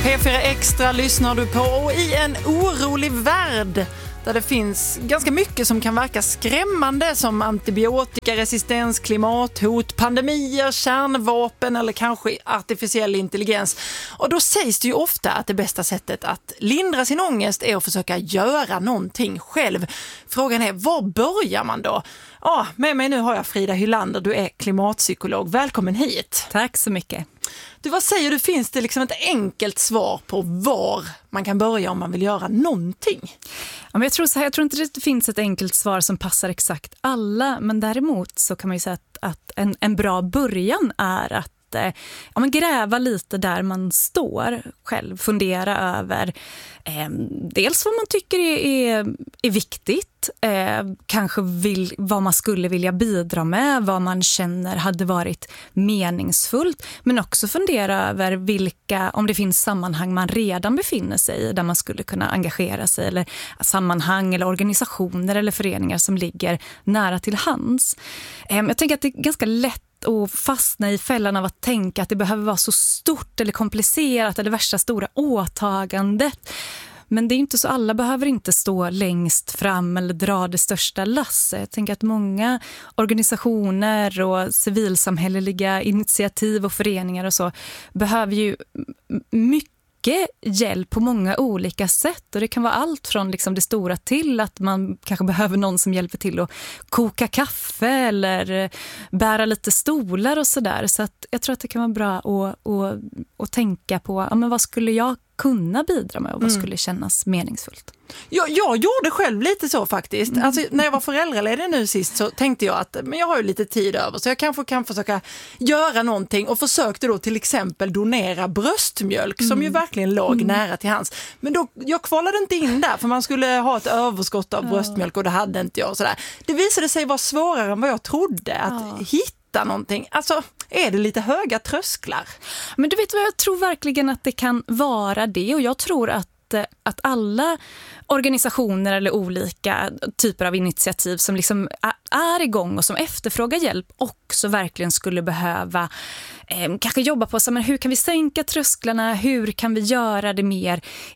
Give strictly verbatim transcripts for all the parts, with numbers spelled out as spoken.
P fyra Extra lyssnar du på, och i en orolig värld där det finns ganska mycket som kan verka skrämmande, som antibiotikaresistens, klimathot, pandemier, kärnvapen eller kanske artificiell intelligens. Och då sägs det ju ofta att det bästa sättet att lindra sin ångest är att försöka göra någonting själv. Frågan är, var börjar man då? Ja, med mig nu har jag Frida Hylander, du är klimatpsykolog. Välkommen hit. Tack så mycket. Du, vad säger du, finns det liksom ett enkelt svar på var man kan börja om man vill göra någonting? Ja, men jag, tror så här, jag tror inte det finns ett enkelt svar som passar exakt alla, men däremot så kan man ju säga att, att en, en bra början är att ja, men gräva lite där man står själv, fundera över eh, dels vad man tycker är, är, är viktigt, eh, kanske vill, vad man skulle vilja bidra med, vad man känner hade varit meningsfullt, men också fundera över vilka, om det finns sammanhang man redan befinner sig i där man skulle kunna engagera sig, eller sammanhang eller organisationer eller föreningar som ligger nära till hands. Eh, jag tänker att det är ganska lätt och fastna i fällan av att tänka att det behöver vara så stort eller komplicerat eller värsta stora åtagandet. Men det är inte så, alla behöver inte stå längst fram eller dra det största lasset. Jag tänker att många organisationer och civilsamhälleliga initiativ och föreningar och så behöver ju mycket hjälp på många olika sätt, och det kan vara allt från liksom det stora till att man kanske behöver någon som hjälper till att koka kaffe eller bära lite stolar och sådär. Så att jag tror att det kan vara bra att, att, att tänka på, ja, men vad skulle jag kunna bidra med och vad skulle kännas meningsfullt. Jag, jag gjorde själv lite så faktiskt. Mm. Alltså, när jag var föräldraledig nu sist så tänkte jag att men jag har ju lite tid över, så jag kanske kan försöka göra någonting, och försökte då till exempel donera bröstmjölk mm. som ju verkligen låg mm. nära till hands. Men då, jag kvalade inte in där, för man skulle ha ett överskott av ja. bröstmjölk och det hade inte jag. Och sådär. Det visade sig vara svårare än vad jag trodde att ja. hitta någonting. Alltså, är det lite höga trösklar? Men du vet vad, jag tror verkligen att det kan vara det, och jag tror att att alla organisationer eller olika typer av initiativ som liksom är igång och som efterfrågar hjälp också verkligen skulle behöva eh, kanske jobba på så, men hur kan vi sänka trösklarna, hur kan vi göra det mer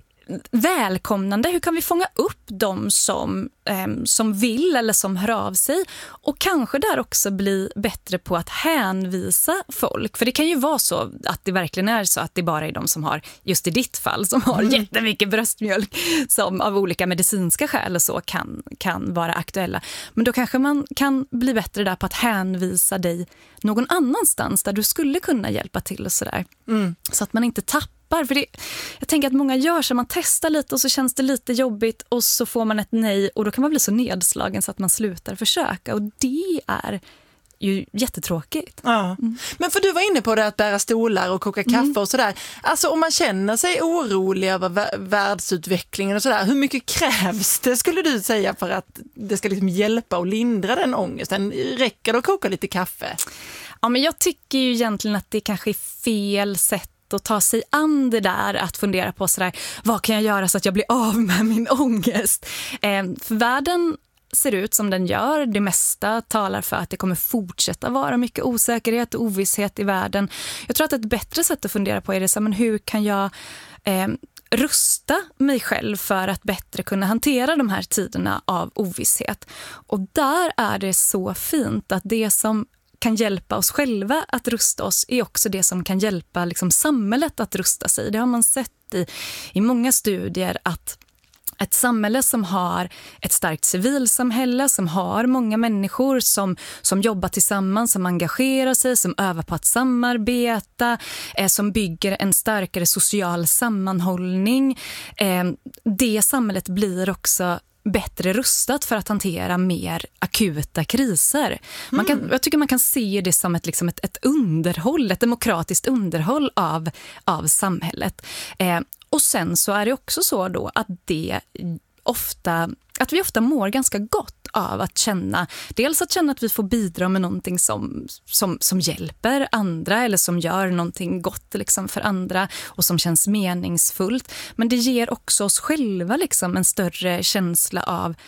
välkomnande, hur kan vi fånga upp dem som, eh, som vill eller som hör av sig, och kanske där också bli bättre på att hänvisa folk, för det kan ju vara så att det verkligen är så att det bara är de som har, just i ditt fall, som har mm. jättemycket bröstmjölk som av olika medicinska skäl och så kan, kan vara aktuella, men då kanske man kan bli bättre där på att hänvisa dig någon annanstans där du skulle kunna hjälpa till och sådär, mm. så att man inte tappar. För det, jag tänker att många gör så, man testar lite och så känns det lite jobbigt och så får man ett nej, och då kan man bli så nedslagen så att man slutar försöka, och det är ju jättetråkigt. Ja. Mm. Men för du var inne på det, att bära stolar och koka kaffe mm. och sådär. Alltså om man känner sig orolig över världsutvecklingen och sådär, hur mycket krävs det, skulle du säga, för att det ska liksom hjälpa och lindra den ångesten? Räcker det att koka lite kaffe? Ja, men jag tycker ju egentligen att det kanske är fel sätt att ta sig an det där, att fundera på sådär, vad kan jag göra så att jag blir av med min ångest? Eh, för världen ser ut som den gör. Det mesta talar för att det kommer fortsätta vara mycket osäkerhet och ovisshet i världen. Jag tror att ett bättre sätt att fundera på är det så, men hur kan jag eh, rusta mig själv för att bättre kunna hantera de här tiderna av ovisshet? Och där är det så fint att det som kan hjälpa oss själva att rusta oss är också det som kan hjälpa liksom samhället att rusta sig. Det har man sett i, i många studier, att ett samhälle som har ett starkt civilsamhälle, som har många människor som, som jobbar tillsammans, som engagerar sig, som övar på att samarbeta, eh, som bygger en starkare social sammanhållning. Eh, det samhället blir också bättre rustat för att hantera mer akuta kriser. Man kan, mm. jag tycker man kan se det som ett, liksom ett, ett underhåll, ett demokratiskt underhåll av, av samhället. Eh, och sen så är det också så då att det ofta, att vi ofta mår ganska gott av att känna, dels att känna att vi får bidra med någonting som, som, som hjälper andra eller som gör någonting gott liksom för andra och som känns meningsfullt. Men det ger också oss själva liksom en större känsla av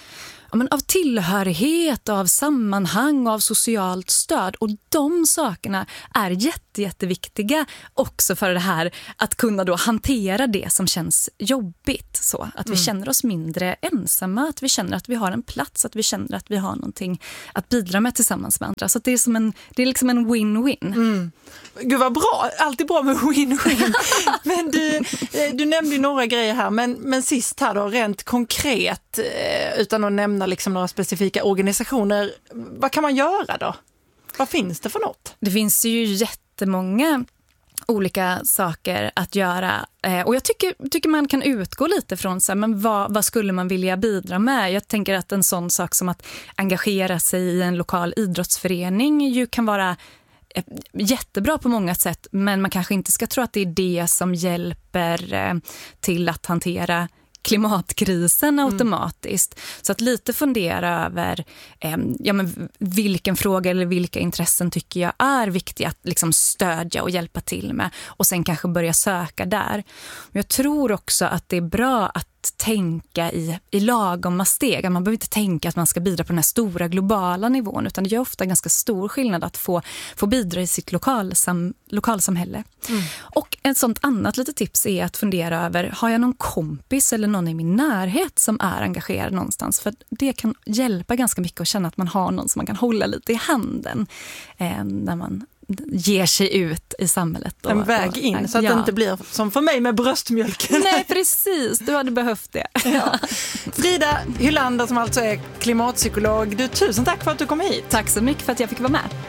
Ja, men av tillhörighet, av sammanhang, av socialt stöd. Och de sakerna är jätte, jätteviktiga också för det här att kunna då hantera det som känns jobbigt. Så att vi mm. känner oss mindre ensamma, att vi känner att vi har en plats, att vi känner att vi har någonting att bidra med tillsammans med andra. Så att det är som en, det är liksom en win-win. Mm. Gud vad bra, alltid bra med win-win. Men du, du nämnde ju några grejer här, men, men sist här då, rent konkret, utan att nämna liksom några specifika organisationer, vad kan man göra då? Vad finns det för något? Det finns ju jättemånga olika saker att göra. Och jag tycker, tycker man kan utgå lite från så här, men vad, vad skulle man vilja bidra med? Jag tänker att en sån sak som att engagera sig i en lokal idrottsförening ju kan vara jättebra på många sätt, men man kanske inte ska tro att det är det som hjälper till att hantera klimatkrisen automatiskt. Mm. Så att lite fundera över eh, ja, men vilken fråga eller vilka intressen tycker jag är viktiga att liksom stödja och hjälpa till med. Och sen kanske börja söka där. Men jag tror också att det är bra att tänka i, i lagomma steg. Man behöver inte tänka att man ska bidra på den här stora globala nivån, utan det gör ofta ganska stor skillnad att få, få bidra i sitt lokalsam, lokalsamhälle. Mm. Och ett sånt annat litet tips är att fundera över, har jag någon kompis eller någon i min närhet som är engagerad någonstans? För det kan hjälpa ganska mycket att känna att man har någon som man kan hålla lite i handen eh, när man ger sig ut i samhället. Och, en väg in, och, så att ja. det inte blir som för mig med bröstmjölken. Nej, precis. Du hade behövt det. Ja. Frida Hylander som alltså är klimatpsykolog. Du, tusen tack för att du kom hit. Tack så mycket för att jag fick vara med.